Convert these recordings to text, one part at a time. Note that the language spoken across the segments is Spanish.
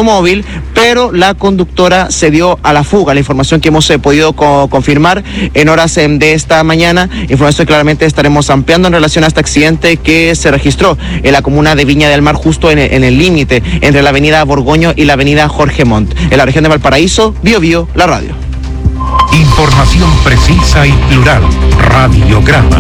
automóvil, pero la conductora se dio a la fuga. La información que hemos podido confirmar en horas de esta mañana, información que claramente estaremos ampliando en relación a este accidente que se registró en la comuna de Viña del Mar, justo en el límite entre la avenida Borgoño y la avenida Jorge Montt. En la región de Valparaíso, Biobío, la radio. Información precisa y plural. Radiograma.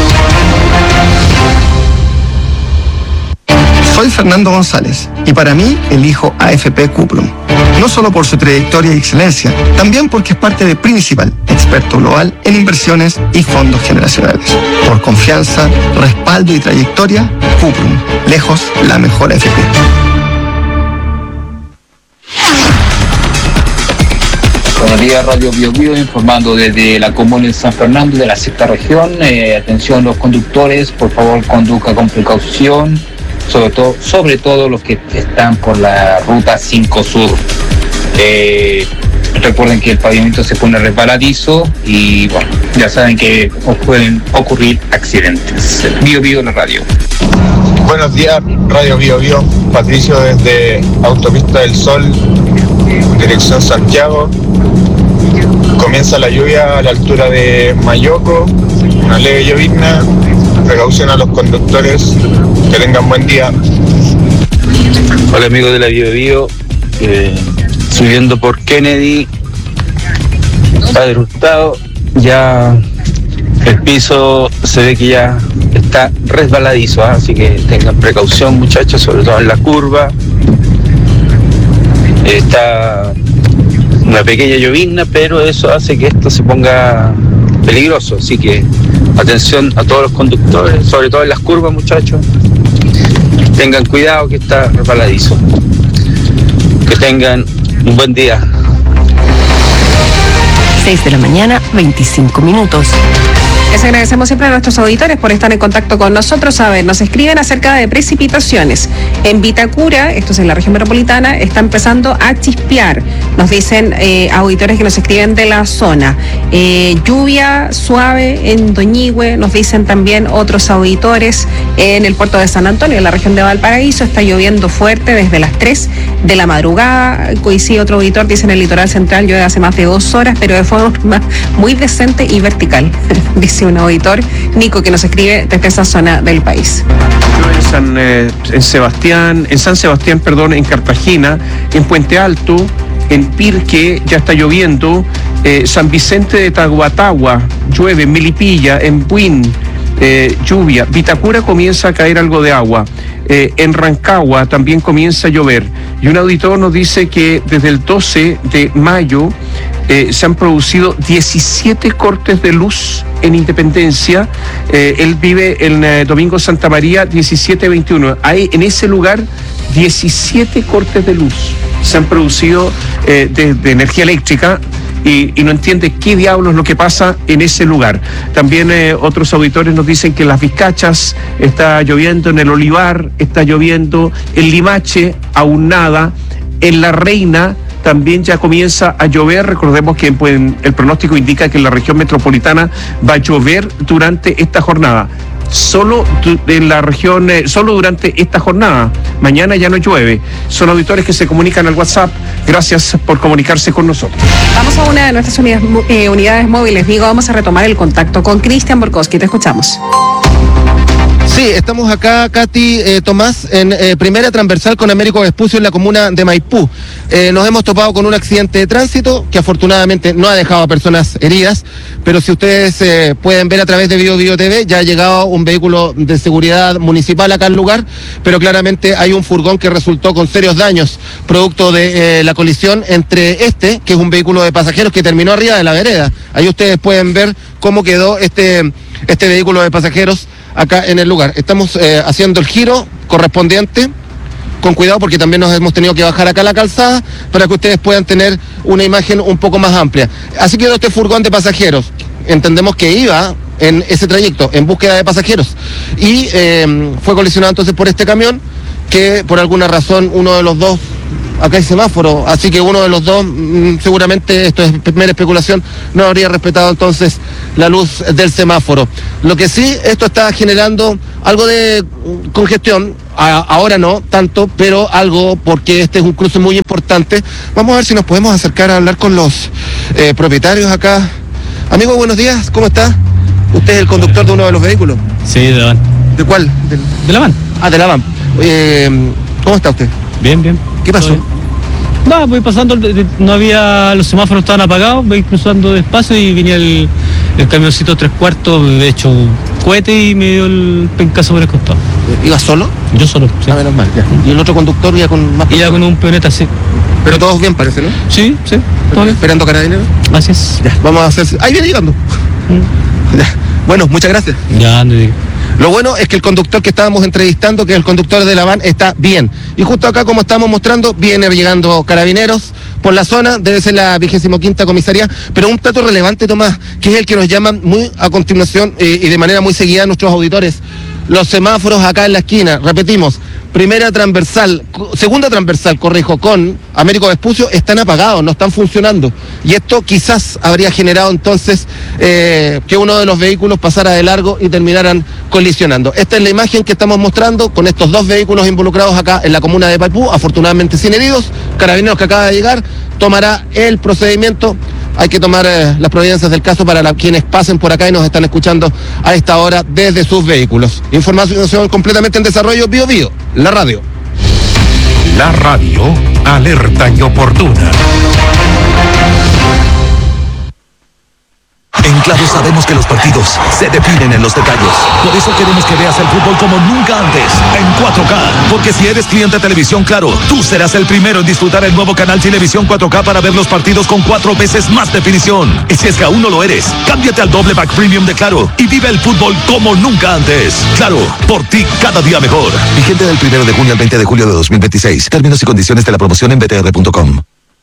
Soy Fernando González y para mí elijo AFP Cuprum. No solo por su trayectoria y excelencia, también porque es parte de Principal, experto global en inversiones y fondos generacionales. Por confianza, respaldo y trayectoria, Cuprum, lejos la mejor AFP. Buenos días, Radio Biobío, informando desde la comuna de San Fernando, de la sexta región. Atención los conductores, por favor conduzca con precaución, sobre todo los que están por la ruta 5 Sur. Recuerden que el pavimento se pone resbaladizo y bueno, ya saben que pueden ocurrir accidentes. Biobío, la radio. Buenos días, Radio Biobío. Patricio desde Autopista del Sol, dirección Santiago. Comienza la lluvia a la altura de Mayoco, una leve llovizna. Precaución a los conductores, que tengan buen día. Hola amigos de la Biobío, subiendo por Kennedy, Padre Hurtado, ya el piso se ve que ya está resbaladizo, así que tengan precaución muchachos, sobre todo en la curva. Está una pequeña llovizna, pero eso hace que esto se ponga peligroso, así que atención a todos los conductores, sobre todo en las curvas muchachos, tengan cuidado que está resbaladizo. Que tengan un buen día. 6 de la mañana, 25 minutos. Les agradecemos siempre a nuestros auditores por estar en contacto con nosotros. A ver, nos escriben acerca de precipitaciones. En Vitacura, esto es en la región metropolitana, está empezando a chispear. Nos dicen auditores que nos escriben de la zona. Lluvia suave en Doñihue, nos dicen también otros auditores. En el puerto de San Antonio, en la región de Valparaíso, está lloviendo fuerte desde las 3 de la madrugada. Coincide otro auditor, dice en el litoral central llueve hace más de 2 horas, pero de forma muy decente y vertical. Dice un auditor, Nico, que nos escribe desde esa zona del país. En San Sebastián, en Cartagena, en Puente Alto, en Pirque ya está lloviendo, San Vicente de Tahuatahua llueve, Melipilla, en Buin, lluvia, Vitacura comienza a caer algo de agua, en Rancagua también comienza a llover, y un auditor nos dice que desde el 12 de mayo se han producido 17 cortes de luz en Independencia. Él vive en Domingo Santa María 1721. Hay en ese lugar 17 cortes de luz se han producido de energía eléctrica, y no entiende qué diablos es lo que pasa en ese lugar. También otros auditores nos dicen que en Las Vizcachas está lloviendo, en el Olivar está lloviendo, en Limache aún nada, en La Reina también ya comienza a llover. Recordemos que el pronóstico indica que en la región metropolitana va a llover durante esta jornada. Solo en la región, solo durante esta jornada. Mañana ya no llueve. Son auditores que se comunican al WhatsApp. Gracias por comunicarse con nosotros. Vamos a una de nuestras unidades móviles. Digo, vamos a retomar el contacto con Cristian Borkowski. Te escuchamos. Sí, estamos acá, Katy, Tomás, en primera transversal con Américo Vespucio en la comuna de Maipú. Nos hemos topado con un accidente de tránsito que afortunadamente no ha dejado a personas heridas, pero si ustedes pueden ver a través de Biobío TV, ya ha llegado un vehículo de seguridad municipal acá al lugar, pero claramente hay un furgón que resultó con serios daños, producto de la colisión entre que es un vehículo de pasajeros que terminó arriba de la vereda. Ahí ustedes pueden ver cómo quedó este vehículo de pasajeros acá en el lugar. Estamos haciendo el giro correspondiente, con cuidado porque también nos hemos tenido que bajar acá a la calzada para que ustedes puedan tener una imagen un poco más amplia. Así quedó este furgón de pasajeros. Entendemos que iba en ese trayecto en búsqueda de pasajeros y fue colisionado entonces por este camión que por alguna razón uno de los dos, acá hay semáforo, así que uno de los dos, seguramente, esto es primera especulación, no habría respetado entonces la luz del semáforo. Lo que sí, esto está generando algo de congestión, ahora no tanto, pero algo, porque este es un cruce muy importante. importante. Vamos a ver si nos podemos acercar a hablar con los propietarios acá. Amigo, buenos días, ¿cómo está? ¿Usted es el conductor de uno de los vehículos? Sí, de la van. ¿De cuál? De la van. Ah, de la van. ¿Cómo está usted? Bien. ¿Qué pasó? No, voy pasando, no había, los semáforos estaban apagados, voy cruzando despacio y venía el camioncito 3/4, de hecho, cohete, y me dio el pencazo por el costado. ¿Iba solo? Yo solo, sí. Ah, menos mal, ya. ¿Y el otro conductor iba con más personas? Iba con un peoneta, sí. Pero todos bien, parece, ¿no? Sí, todo bien. ¿Esperando carabineros? Así es. Ya, vamos a hacer... Ahí viene llegando. Ya. Bueno, muchas gracias. Ya, no digo. Lo bueno es que el conductor que estábamos entrevistando, que es el conductor de la van, está bien. Y justo acá, como estamos mostrando, viene llegando carabineros por la zona, debe ser la 25ª comisaría, pero un dato relevante, Tomás, que es el que nos llaman muy a continuación y de manera muy seguida a nuestros auditores. Los semáforos acá en la esquina, repetimos, segunda transversal, con Américo Vespucio, están apagados, no están funcionando. Y esto quizás habría generado entonces que uno de los vehículos pasara de largo y terminaran colisionando. Esta es la imagen que estamos mostrando con estos dos vehículos involucrados acá en la comuna de Maipú, afortunadamente sin heridos. Carabineros que acaba de llegar, tomará el procedimiento. Hay que tomar las providencias del caso para quienes pasen por acá y nos están escuchando a esta hora desde sus vehículos. Información completamente en desarrollo, Bio Bio, la radio. La radio, alerta y oportuna. En Claro sabemos que los partidos se definen en los detalles. Por eso queremos que veas el fútbol como nunca antes, en 4K. Porque si eres cliente de Televisión Claro, tú serás el primero en disfrutar el nuevo canal Televisión 4K para ver los partidos con 4 veces más definición. Y si es que aún no lo eres, cámbiate al doble pack premium de Claro y vive el fútbol como nunca antes. Claro, por ti cada día mejor. Vigente del 1 de junio al 20 de julio de 2026. Términos y condiciones de la promoción en btr.com.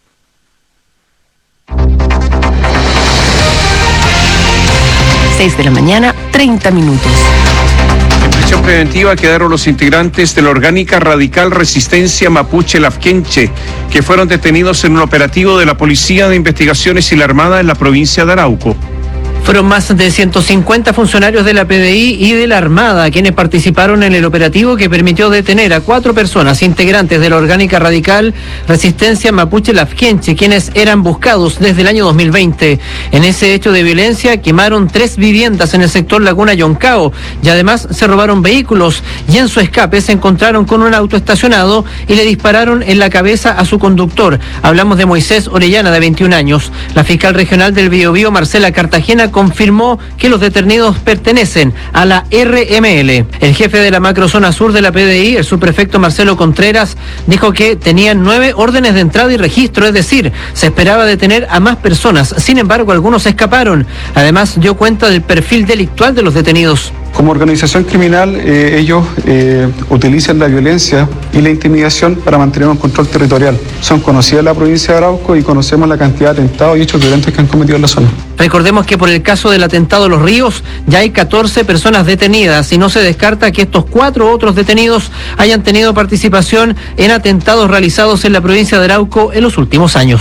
6 de la mañana, 30 minutos. En prisión preventiva quedaron los integrantes de la Orgánica Radical Resistencia Mapuche Lafkenche, que fueron detenidos en un operativo de la Policía de Investigaciones y la Armada en la provincia de Arauco. Fueron más de 150 funcionarios de la PDI y de la Armada quienes participaron en el operativo que permitió detener a 4 personas integrantes de la Orgánica Radical Resistencia Mapuche Lafkenche, quienes eran buscados desde el año 2020. En ese hecho de violencia quemaron 3 viviendas en el sector Laguna Yoncao y además se robaron vehículos, y en su escape se encontraron con un auto estacionado y le dispararon en la cabeza a su conductor. Hablamos de Moisés Orellana, de 21 años. La fiscal regional del Biobío, Marcela Cartagena, confirmó que los detenidos pertenecen a la RML. El jefe de la macrozona sur de la PDI, el subprefecto Marcelo Contreras, dijo que tenían 9 órdenes de entrada y registro, es decir, se esperaba detener a más personas. Sin embargo, algunos escaparon. Además, dio cuenta del perfil delictual de los detenidos. Como organización criminal, ellos utilizan la violencia y la intimidación para mantener un control territorial. Son conocidas en la provincia de Arauco y conocemos la cantidad de atentados y hechos violentos que han cometido en la zona. Recordemos que por el caso del atentado a Los Ríos ya hay 14 personas detenidas y no se descarta que estos 4 otros detenidos hayan tenido participación en atentados realizados en la provincia de Arauco en los últimos años.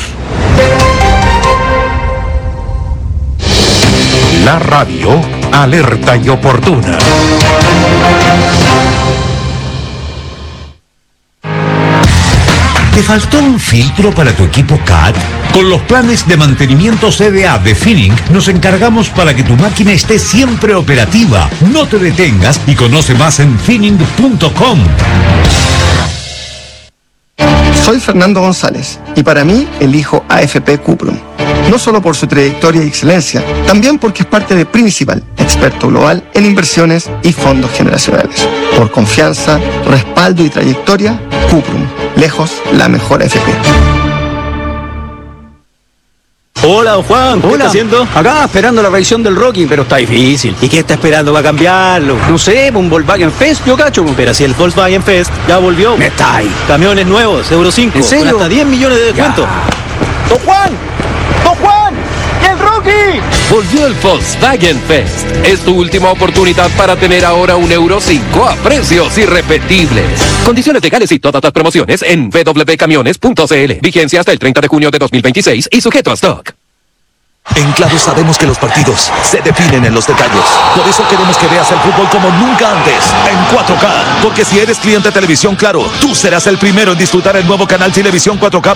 La radio, alerta y oportuna. ¿Te faltó un filtro para tu equipo CAT? Con los planes de mantenimiento CDA de Finning nos encargamos para que tu máquina esté siempre operativa. No te detengas y conoce más en finning.com. Soy Fernando González y para mí elijo AFP Cuprum. No solo por su trayectoria y excelencia, también porque es parte de Principal, experto global en inversiones y fondos generacionales. Por confianza, respaldo y trayectoria, Cuprum, lejos la mejor AFP. Hola, don Juan, ¿qué está haciendo? Acá esperando la revisión del Rocky, pero está difícil. ¿Y qué está esperando para cambiarlo? No sé, un Volkswagen Fest, yo cacho. Pero si el Volkswagen Fest ya volvió. Me está ahí. Camiones nuevos, Euro 5. ¿En serio? Con hasta 10 millones de descuento. ¡Don Juan! ¡Don Juan! ¡Y el Rocky! Volvió el Volkswagen Fest. Es tu última oportunidad para tener ahora un Euro 5 a precios irrepetibles. Condiciones legales y todas las promociones en www.camiones.cl. Vigencia hasta el 30 de junio de 2026 y sujeto a stock. En Claro sabemos que los partidos se definen en los detalles. Por eso queremos que veas el fútbol como nunca antes, en 4K. Porque si eres cliente de Televisión Claro, tú serás el primero en disfrutar el nuevo canal Televisión 4K